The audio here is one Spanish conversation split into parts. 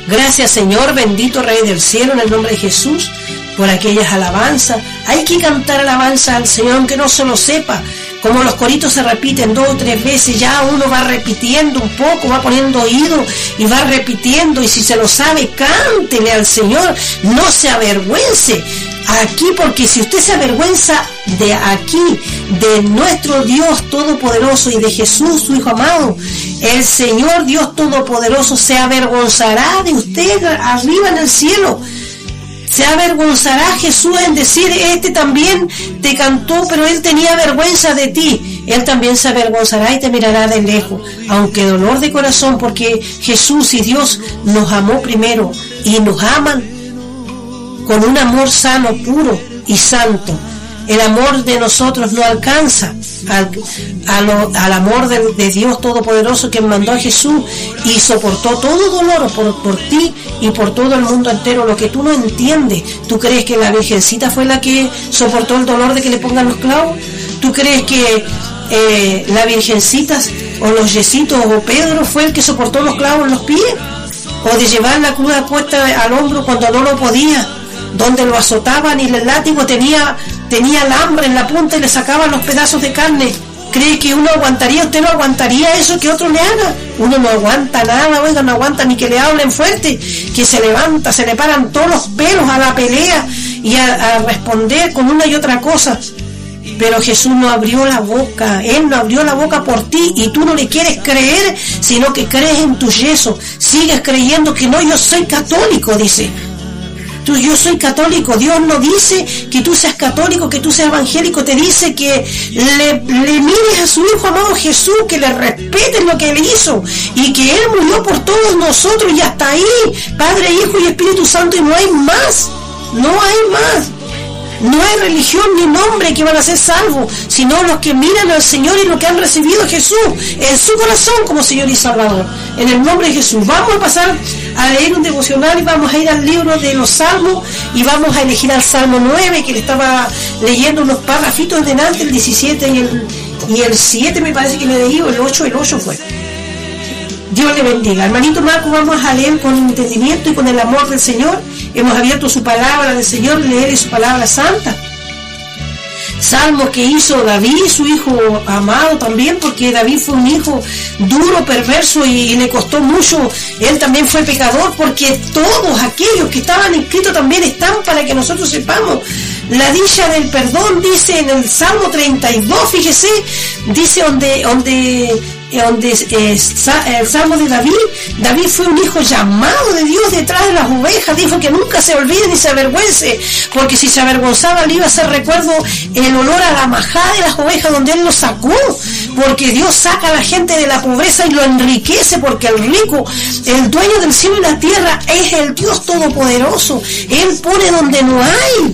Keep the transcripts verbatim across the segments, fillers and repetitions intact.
Gracias, Señor, bendito Rey del cielo, en el nombre de Jesús, por aquellas alabanzas. Hay que cantar alabanza al Señor, aunque no se lo sepa. Como los coritos se repiten dos o tres veces, ya uno va repitiendo un poco, va poniendo oído y va repitiendo. Y si se lo sabe, cántele al Señor, no se avergüence. Aquí, porque si usted se avergüenza de aquí, de nuestro Dios Todopoderoso y de Jesús, su Hijo amado, el Señor Dios Todopoderoso se avergonzará de usted arriba en el cielo. Se avergonzará Jesús en decir, este también te cantó, pero él tenía vergüenza de ti. Él también se avergonzará y te mirará de lejos, aunque dolor de corazón, porque Jesús y Dios nos amó primero y nos aman con un amor sano, puro y santo. El amor de nosotros no alcanza al, a lo, al amor de, de Dios Todopoderoso, que mandó a Jesús y soportó todo dolor por, por ti y por todo el mundo entero. Lo que tú no entiendes, ¿tú crees que la Virgencita fue la que soportó el dolor de que le pongan los clavos? ¿Tú crees que eh, la Virgencita o los yesitos o Pedro fue el que soportó los clavos en los pies? ¿O de llevar la cruz puesta al hombro cuando no lo podía? Donde lo azotaban y el látigo tenía tenía alambre en la punta y le sacaban los pedazos de carne. ¿Cree que uno aguantaría? ¿Usted no aguantaría eso que otro le haga? Uno no aguanta nada, oiga, no aguanta ni que le hablen fuerte, que se levanta, se le paran todos los pelos a la pelea y a, a responder con una y otra cosa. Pero Jesús no abrió la boca, Él no abrió la boca por ti, y tú no le quieres creer, sino que crees en tu yeso, sigues creyendo que no, yo soy católico, dice. Tú, yo soy católico. Dios no dice que tú seas católico, que tú seas evangélico, te dice que le, le mires a su Hijo amado Jesús, que le respetes lo que Él hizo y que Él murió por todos nosotros, y hasta ahí, Padre, Hijo y Espíritu Santo, y no hay más, no hay más. No hay religión ni nombre que van a ser salvos, sino los que miran al Señor y los que han recibido a Jesús en su corazón como Señor y Salvador. En el nombre de Jesús. Vamos a pasar a leer un devocional y vamos a ir al libro de los Salmos y vamos a elegir al Salmo nueve, que le estaba leyendo unos parrafitos delante, el diecisiete y el, y el siete me parece que le leí, o el ocho, el ocho fue. Dios le bendiga. Hermanito Marco, vamos a leer con entendimiento y con el amor del Señor. Hemos abierto su palabra del Señor, leer su palabra santa. Salmo que hizo David, su hijo amado también, porque David fue un hijo duro, perverso, y, y le costó mucho. Él también fue pecador, porque todos aquellos que estaban inscritos también están para que nosotros sepamos la dicha del perdón. Dice en el Salmo treinta y dos, fíjese, dice donde, donde donde eh, el Salmo de David, David fue un hijo llamado de Dios detrás de las ovejas. Dijo que nunca se olvide ni se avergüence, porque si se avergonzaba le iba a hacer recuerdo el olor a la majada de las ovejas donde él lo sacó, porque Dios saca a la gente de la pobreza y lo enriquece, porque el rico, el dueño del cielo y la tierra, es el Dios Todopoderoso. Él pone donde no hay,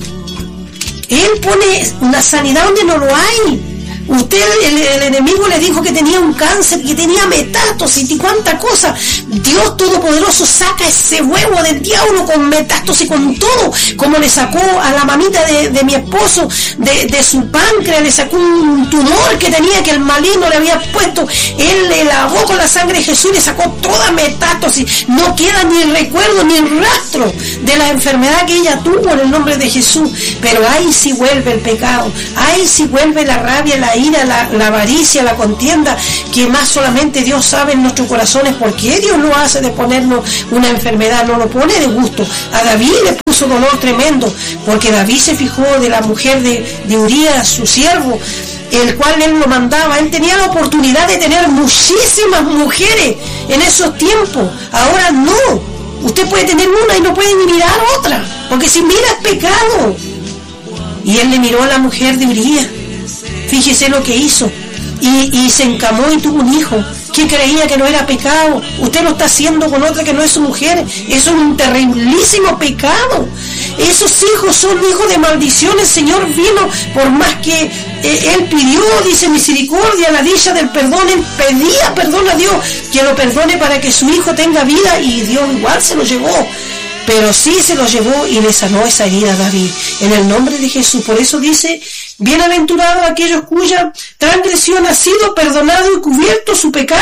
Él pone una sanidad donde no lo hay. Usted, el, el enemigo le dijo que tenía un cáncer, que tenía metástasis y cuánta cosa. Dios Todopoderoso saca ese huevo del diablo con metástasis, con todo, como le sacó a la mamita de, de mi esposo de, de su páncreas, le sacó un tumor que tenía, que el maligno le había puesto. Él le lavó con la sangre de Jesús y le sacó toda metástasis. No queda ni recuerdo ni rastro de la enfermedad que ella tuvo en el nombre de Jesús. Pero ahí sí vuelve el pecado, ahí sí vuelve la rabia, la ira, la, la avaricia, la contienda, que más solamente Dios sabe en nuestros corazones. Porque Dios lo hace de ponernos una enfermedad, no lo pone de gusto. A David le puso dolor tremendo, porque David se fijó de la mujer de, de Urías, su siervo, el cual él lo mandaba. Él tenía la oportunidad de tener muchísimas mujeres en esos tiempos. Ahora no, usted puede tener una y no puede ni mirar otra, porque si mira es pecado. Y él le miró a la mujer de Urías, fíjese lo que hizo, y, y se encamó y tuvo un hijo que creía que no era pecado. Usted lo está haciendo con otra que no es su mujer. Eso es un terriblísimo pecado. Esos hijos son hijos de maldición. El Señor vino, por más que eh, Él pidió, dice, misericordia, la dicha del perdón. Él pedía perdón a Dios, que lo perdone para que su hijo tenga vida, y Dios igual se lo llevó. Pero sí se lo llevó y le sanó esa herida a David, en el nombre de Jesús. Por eso dice, bienaventurados aquellos cuya transgresión ha sido perdonado y cubierto su pecado.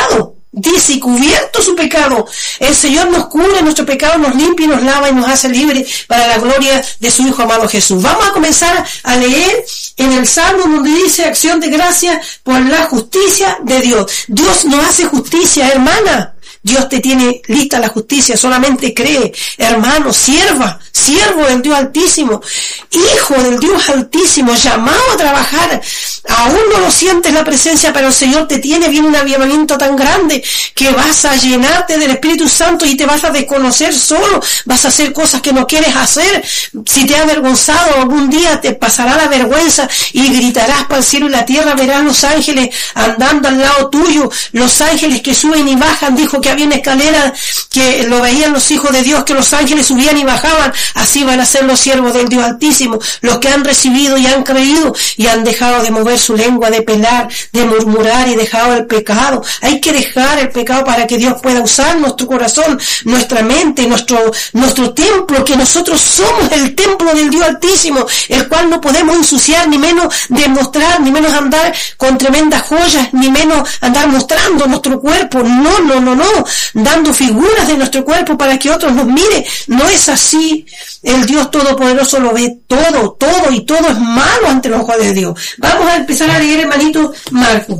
Dice, y cubierto su pecado, el Señor nos cubre nuestro pecado, nos limpia y nos lava y nos hace libres para la gloria de su Hijo amado Jesús. Vamos a comenzar a leer en el Salmo donde dice, acción de gracia por la justicia de Dios. Dios no hace justicia, hermana. Dios te tiene lista la justicia, solamente cree, hermano, sierva, siervo del Dios Altísimo, hijo del Dios Altísimo, llamado a trabajar. Aún no lo sientes la presencia, pero el Señor te tiene, viene un avivamiento tan grande que vas a llenarte del Espíritu Santo y te vas a desconocer solo, vas a hacer cosas que no quieres hacer. Si te has avergonzado, algún día te pasará la vergüenza y gritarás para el cielo y la tierra, verás los ángeles andando al lado tuyo, los ángeles que suben y bajan. Dijo que había una escalera que lo veían los hijos de Dios, que los ángeles subían y bajaban. Así van a ser los siervos del Dios Altísimo, los que han recibido y han creído y han dejado de mover su lengua, de pelar, de murmurar y dejado el pecado. Hay que dejar el pecado para que Dios pueda usar nuestro corazón, nuestra mente, nuestro, nuestro templo, que nosotros somos el templo del Dios Altísimo, el cual no podemos ensuciar, ni menos demostrar, ni menos andar con tremendas joyas, ni menos andar mostrando nuestro cuerpo. No, no, no, no, dando figuras de nuestro cuerpo para que otros nos miren. No es así. El Dios Todopoderoso lo ve todo, todo, y todo es malo ante los ojos de Dios. Vamos a empezar a leer, hermanito Marco.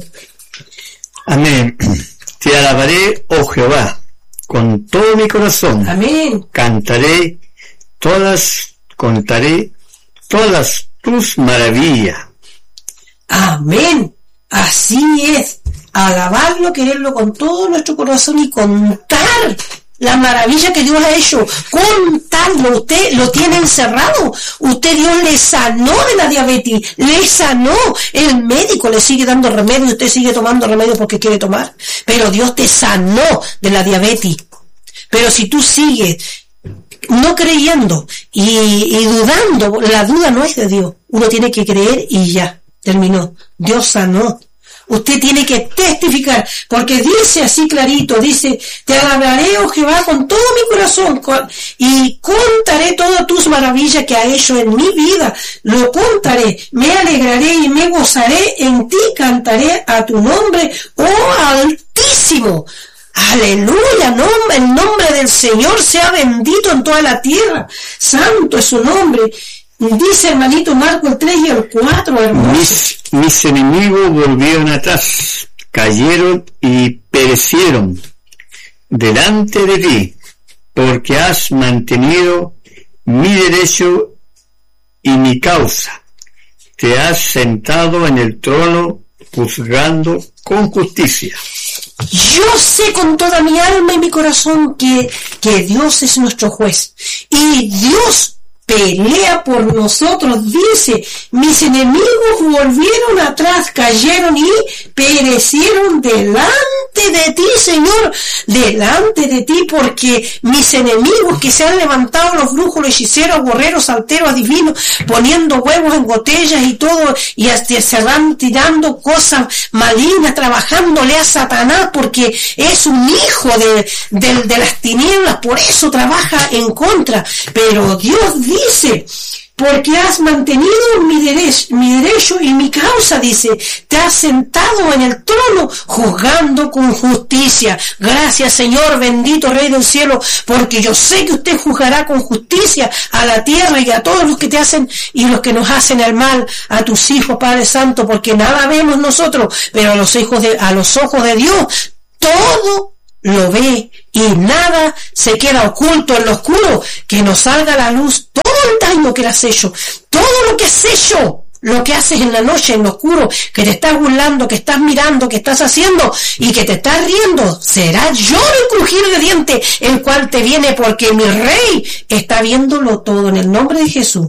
Amén. Te alabaré, oh Jehová, con todo mi corazón. Amén. Cantaré todas, contaré todas tus maravillas. Amén. Así es. Alabarlo, quererlo con todo nuestro corazón y contar la maravilla que Dios ha hecho. Contarlo. Usted lo tiene encerrado. Usted, Dios le sanó de la diabetes, le sanó. El médico le sigue dando remedio y usted sigue tomando remedio porque quiere tomar. Pero Dios te sanó de la diabetes. Pero si tú sigues no creyendo y, y dudando, la duda no es de Dios. Uno tiene que creer y ya. Terminó. Dios sanó. Usted tiene que testificar, porque dice así clarito, dice, te alabaré, oh Jehová, con todo mi corazón, con, y contaré todas tus maravillas que ha hecho en mi vida. Lo contaré, me alegraré y me gozaré, en ti cantaré a tu nombre, oh Altísimo. Aleluya, no, el nombre del Señor sea bendito en toda la tierra. Santo es su nombre. Dice hermanito Marco el tres y el cuatro, hermano. Mis, mis enemigos volvieron atrás, cayeron y perecieron delante de ti, porque has mantenido mi derecho y mi causa. Te has sentado en el trono juzgando con justicia. Yo sé con toda mi alma y mi corazón que, que Dios es nuestro juez. Y Dios pelea por nosotros. Dice, mis enemigos volvieron atrás, cayeron y perecieron delante de ti, Señor, delante de ti, porque mis enemigos que se han levantado, los brujos, los hechiceros, guerreros, salteros, adivinos, poniendo huevos en botellas y todo, y hasta se van tirando cosas malignas, trabajándole a Satanás, porque es un hijo de, de, de las tinieblas, por eso trabaja en contra. Pero Dios dice, porque has mantenido mi derecho, mi derecho y mi causa, dice, te has sentado en el trono juzgando con justicia. Gracias, Señor, bendito Rey del cielo, porque yo sé que usted juzgará con justicia a la tierra y a todos los que te hacen y los que nos hacen el mal, a tus hijos, Padre Santo, porque nada vemos nosotros, pero a los hijos de, a los ojos de Dios, todo lo ve y nada se queda oculto en lo oscuro, que nos salga a la luz todo el daño que le has hecho, todo lo que has hecho, lo que haces en la noche, en lo oscuro, que te estás burlando, que estás mirando, que estás haciendo y que te estás riendo, será lloro y crujir de dientes el cual te viene, porque mi Rey está viéndolo todo en el nombre de Jesús.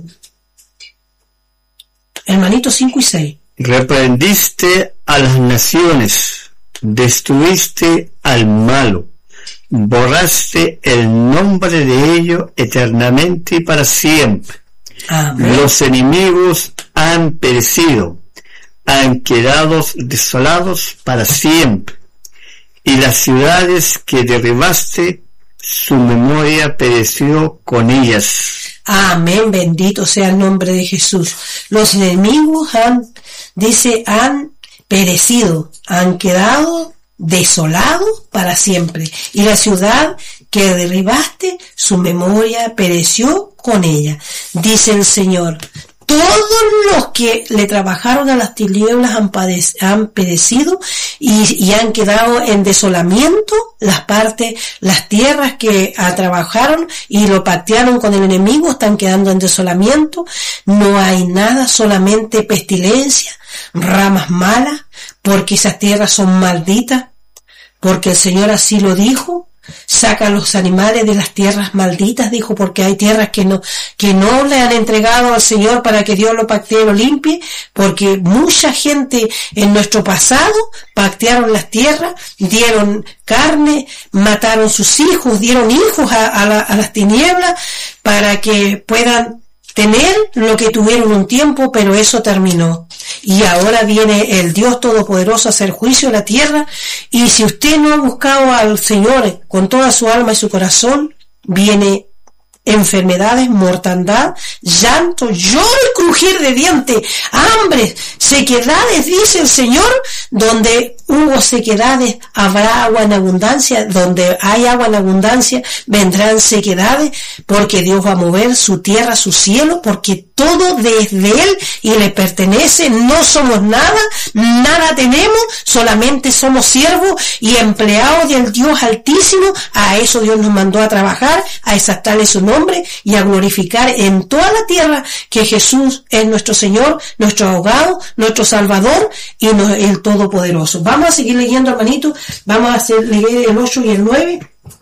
Hermanitos cinco y seis. Reprendiste a las naciones, destruiste al malo, borraste el nombre de ellos eternamente y para siempre. Amén. Los enemigos han perecido, han quedado desolados para siempre, y las ciudades que derribaste, su memoria pereció con ellas. Amén, bendito sea el nombre de Jesús. Los enemigos han, dice, han perecido, han quedado desolado para siempre, y la ciudad que derribaste, su memoria pereció con ella, dice el Señor. Todos los que le trabajaron a las tinieblas han, padec- han perecido y, y han quedado en desolamiento. Las partes, las tierras que a, trabajaron y lo pactearon con el enemigo están quedando en desolamiento. No hay nada, solamente pestilencia, ramas malas, porque esas tierras son malditas, porque el Señor así lo dijo. Saca a los animales de las tierras malditas, dijo, porque hay tierras que no, que no le han entregado al Señor para que Dios lo pactee y lo limpie, porque mucha gente en nuestro pasado pactearon las tierras, dieron carne, mataron sus hijos, dieron hijos a, a, la, a las tinieblas para que puedan tener lo que tuvieron un tiempo, pero eso terminó. Y ahora viene el Dios Todopoderoso a hacer juicio a la tierra, y si usted no ha buscado al Señor con toda su alma y su corazón, viene enfermedades, mortandad, llanto, lloro y crujir de dientes, hambre, sequedades, dice el Señor. Donde hubo sequedades, habrá agua en abundancia. Donde hay agua en abundancia, vendrán sequedades, porque Dios va a mover su tierra, su cielo, porque todo desde Él y le pertenece. No somos nada, nada tenemos, solamente somos siervos y empleados del Dios Altísimo. A eso Dios nos mandó a trabajar, a exaltarle su nombre y a glorificar en toda la tierra que Jesús es nuestro Señor, nuestro abogado, nuestro Salvador y el Todopoderoso. Vamos a seguir leyendo, hermanito. Vamos a hacer, leer el ocho y el nueve.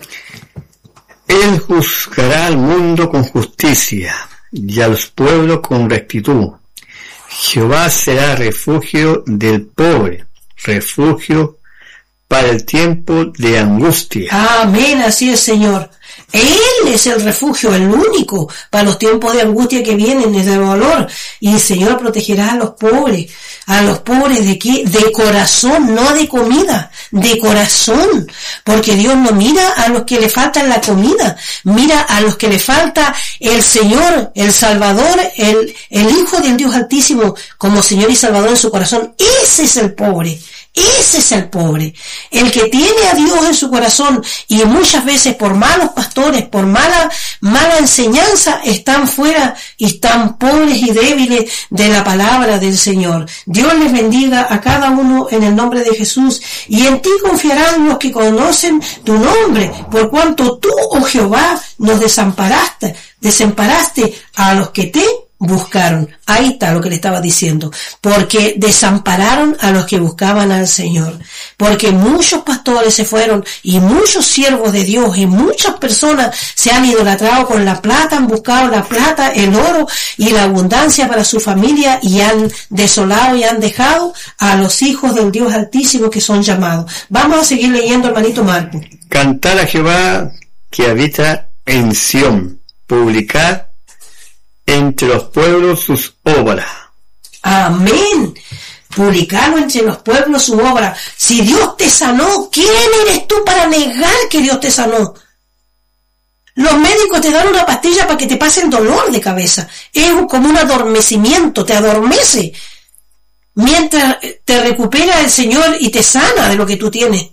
Él juzgará al mundo con justicia y a los pueblos con rectitud. Jehová será refugio del pobre, refugio para el tiempo de angustia. Amén, así es, Señor. Él es el refugio, el único, para los tiempos de angustia que vienen, de dolor. Y el Señor protegerá a los pobres. ¿A los pobres de qué? De corazón, no de comida, de corazón. Porque Dios no mira a los que le faltan la comida, mira a los que le falta el Señor, el Salvador, el, el Hijo del Dios Altísimo como Señor y Salvador en su corazón. Ese es el pobre. Ese es el pobre, el que tiene a Dios en su corazón, y muchas veces por malos pastores, por mala, mala enseñanza, están fuera y están pobres y débiles de la palabra del Señor. Dios les bendiga a cada uno en el nombre de Jesús, y en ti confiarán los que conocen tu nombre, por cuanto tú, oh Jehová, nos desamparaste, desamparaste a los que te buscaron. Ahí está lo que le estaba diciendo, porque desampararon a los que buscaban al Señor, porque muchos pastores se fueron y muchos siervos de Dios y muchas personas se han idolatrado con la plata, han buscado la plata, el oro y la abundancia para su familia, y han desolado y han dejado a los hijos del Dios Altísimo que son llamados. Vamos a seguir leyendo, hermanito Marco. Cantar a Jehová que habita en Sión, publicar entre los pueblos sus obras. Amén. Publicarlo entre los pueblos su obra. Si Dios te sanó, ¿quién eres tú para negar que Dios te sanó? Los médicos te dan una pastilla para que te pase el dolor de cabeza. Es como un adormecimiento, te adormece, mientras te recupera el Señor y te sana de lo que tú tienes.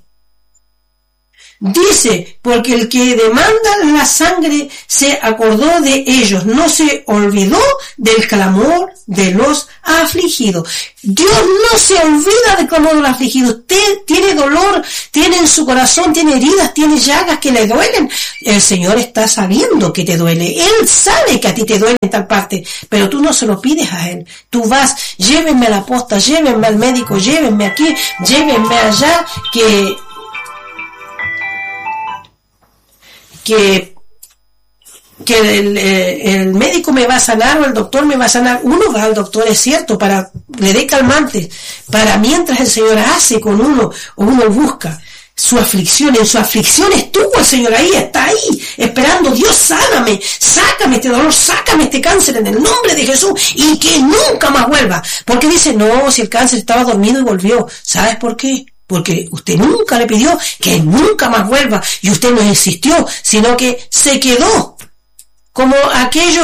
Dice, porque el que demanda la sangre se acordó de ellos, no se olvidó del clamor de los afligidos. Dios no se olvida del clamor de los afligidos. Usted tiene dolor, tiene en su corazón, tiene heridas, tiene llagas que le duelen. El Señor está sabiendo que te duele. Él sabe que a ti te duele en tal parte, pero tú no se lo pides a Él. Tú vas, llévenme a la posta, llévenme al médico, llévenme aquí, llévenme allá, que... que, que el, el médico me va a sanar o el doctor me va a sanar. Uno va al doctor, es cierto, para le dé calmantes, para mientras el Señor hace con uno, o uno busca su aflicción. En su aflicción estuvo el Señor ahí, está ahí, esperando. Dios, sáname, sácame este dolor, sácame este cáncer en el nombre de Jesús, y que nunca más vuelva. Porque dice, no, si el cáncer estaba dormido y volvió. ¿Sabes por qué? Porque usted nunca le pidió que nunca más vuelva, y usted no insistió, sino que se quedó como aquellos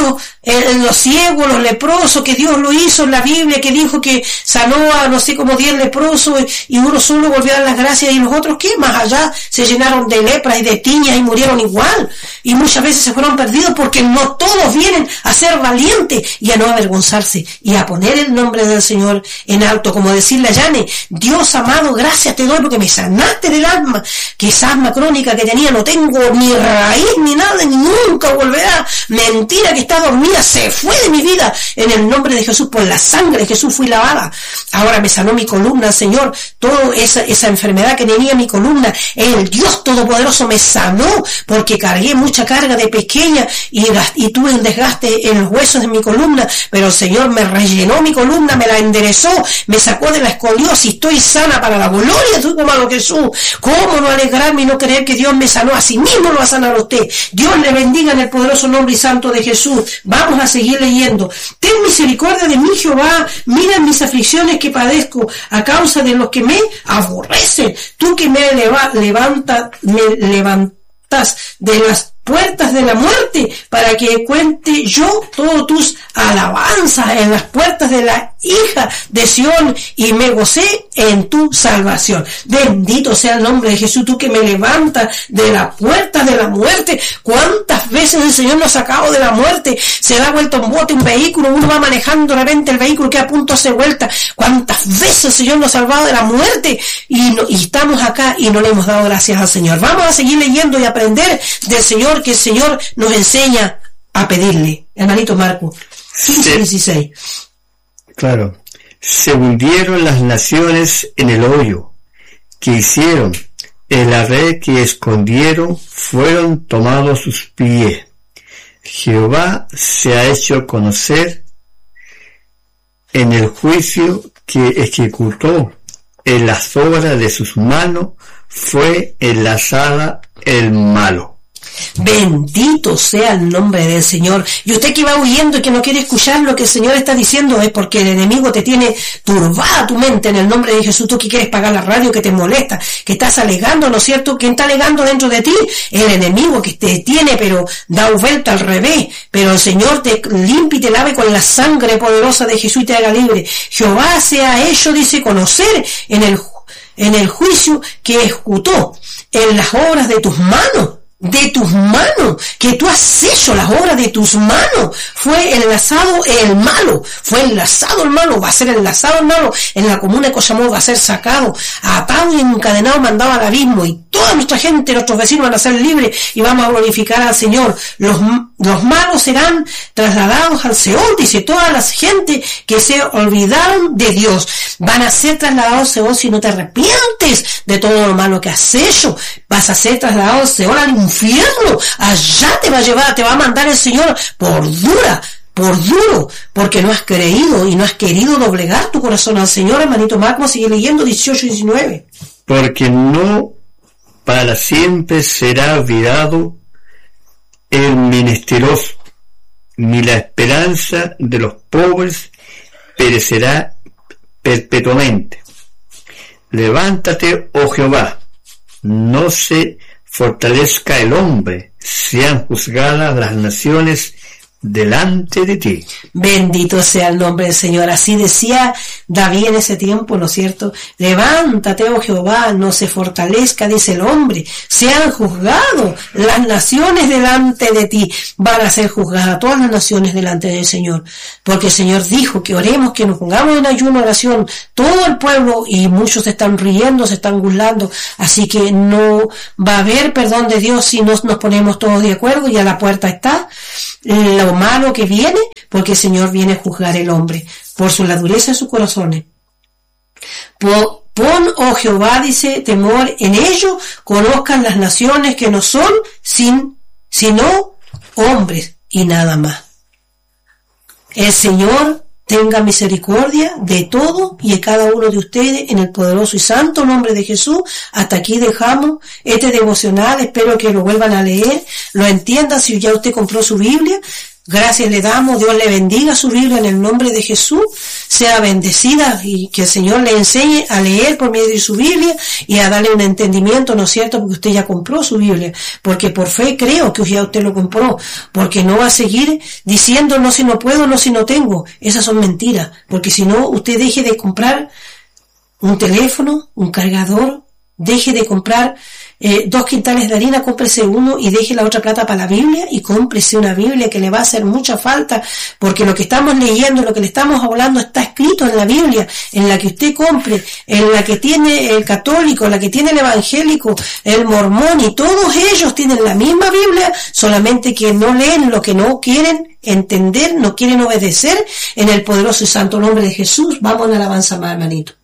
eh, los ciegos, los leprosos, que Dios lo hizo en la Biblia, que dijo que sanó a no sé como diez leprosos y uno solo volvió a dar las gracias y los otros, ¿qué? Más allá se llenaron de lepras y de tiñas y murieron igual. Y muchas veces se fueron perdidos porque no todos vienen a ser valientes y a no avergonzarse y a poner el nombre del Señor en alto, como decirle a Yane, Dios amado, gracias te doy porque me sanaste del alma, que esa asma crónica que tenía no tengo ni raíz ni nada, ni nunca volverá. Mentira que está dormida, se fue de mi vida. En el nombre de Jesús, por la sangre de Jesús fui lavada. Ahora me sanó mi columna, Señor. Toda esa, esa enfermedad que tenía mi columna, el Dios Todopoderoso me sanó porque cargué mucha carga de pequeña y, y tuve un desgaste en los huesos de mi columna, pero el Señor me rellenó mi columna, me la enderezó, me sacó de la escoliosis, estoy sana para la gloria de tu amado Jesús. ¿Cómo no alegrarme y no creer que Dios me sanó? Así mismo lo va a sanar a usted. Dios le bendiga en el poderoso nombre y santo de Jesús. Vamos a seguir leyendo. Ten misericordia de mí, Jehová, mira mis aflicciones que padezco a causa de los que me aborrecen. Tú que me leva, levanta, me levantas de las puertas de la muerte, para que cuente yo todas tus alabanzas en las puertas de la hija de Sión, y me gocé en tu salvación. Bendito sea el nombre de Jesús, tú que me levantas de las puertas de la muerte. ¿Cuántas veces el Señor nos ha sacado de la muerte? Se da vuelta un bote, un vehículo, uno va manejando de repente el vehículo que a punto hace vuelta. ¿Cuántas veces el Señor nos ha salvado de la muerte? Y, no, y estamos acá y no le hemos dado gracias al Señor. Vamos a seguir leyendo y aprender del Señor, que el Señor nos enseña a pedirle. Hermanito Marco, quince dieciséis. Claro. Se hundieron las naciones en el hoyo que hicieron, en la red que escondieron fueron tomados sus pies. Jehová se ha hecho conocer en el juicio que ejecutó, en las obras de sus manos fue enlazada el malo. Bendito sea el nombre del Señor. Y usted que va huyendo y que no quiere escuchar lo que el Señor está diciendo, es porque el enemigo te tiene turbada tu mente. En el nombre de Jesús, tú que quieres pagar la radio, que te molesta, que estás alegando, ¿no es cierto? ¿Quién está alegando dentro de ti? El enemigo que te tiene, pero da vuelta al revés. Pero el Señor te limpie y te lave con la sangre poderosa de Jesús y te haga libre. Jehová se ha hecho, dice, conocer en el, en el juicio que ejecutó, en las obras de tus manos. De tus manos, que tú has hecho las obras de tus manos, fue enlazado el malo, fue enlazado el malo, va a ser enlazado el malo, en la comuna de Coyamó va a ser sacado, atado y encadenado, mandado al abismo, y toda nuestra gente, nuestros vecinos van a ser libres, y vamos a glorificar al Señor. Los, los malos serán trasladados al Seol, dice, toda la gente que se olvidaron de Dios, van a ser trasladados al Seol si no te arrepientes de todo lo malo que has hecho, vas a ser trasladado al Seol, al infierno, allá te va a llevar, te va a mandar el Señor por dura, por duro, porque no has creído y no has querido doblegar tu corazón al Señor. Hermanito Marco, sigue leyendo dieciocho y diecinueve. Porque no para siempre será olvidado el menesteroso, ni la esperanza de los pobres perecerá perpetuamente. Levántate, oh Jehová, no se fortalezca el hombre, sean juzgadas las naciones delante de ti. Bendito sea el nombre del Señor. Así decía David en ese tiempo, ¿no es cierto? Levántate, oh Jehová, no se fortalezca, dice el hombre, sean juzgados las naciones delante de ti. Van a ser juzgadas todas las naciones delante del Señor, porque el Señor dijo que oremos, que nos pongamos en ayuno, oración, todo el pueblo, y muchos se están riendo, se están burlando, así que no va a haber perdón de Dios si no nos ponemos todos de acuerdo. Y a la puerta está lo malo que viene, porque el Señor viene a juzgar el hombre por su la dureza de sus corazones. Pon, oh Jehová, dice, temor en ellos, conozcan las naciones que no son sin, sino hombres y nada más. El Señor tenga misericordia de todo y de cada uno de ustedes en el poderoso y santo nombre de Jesús. Hasta aquí dejamos este devocional. Espero que lo vuelvan a leer, lo entiendan. Si ya usted compró su Biblia, Gracias le damos, Dios le bendiga su Biblia en el nombre de Jesús, sea bendecida y que el Señor le enseñe a leer por medio de su Biblia y a darle un entendimiento, ¿no es cierto? Porque usted ya compró su Biblia, porque por fe creo que ya usted lo compró, porque no va a seguir diciendo no si no puedo, no si no tengo, esas son mentiras, porque si no usted deje de comprar un teléfono, un cargador, deje de comprar eh, dos quintales de harina, cómprese uno y deje la otra plata para la Biblia y cómprese una Biblia que le va a hacer mucha falta, porque lo que estamos leyendo, lo que le estamos hablando está escrito en la Biblia, en la que usted compre, en la que tiene el católico, en la que tiene el evangélico, el mormón, y todos ellos tienen la misma Biblia, solamente que no leen lo que no quieren entender, no quieren obedecer en el poderoso y santo nombre de Jesús. Vamos a la alabanza más, hermanito.